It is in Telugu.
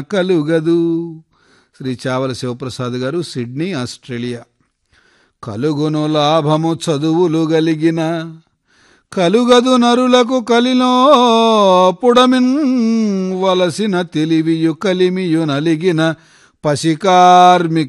కలుగదు. శ్రీ చావల శివప్రసాద్ గారు, సిడ్నీ, ఆస్ట్రేలియా. కలుగును లాభము చదువులు గలిగిన, కలుగదు నరులకు కలిలో పుడమిన్ వలసిన తెలివియు కలిమియు నలిగిన పసికార్మిక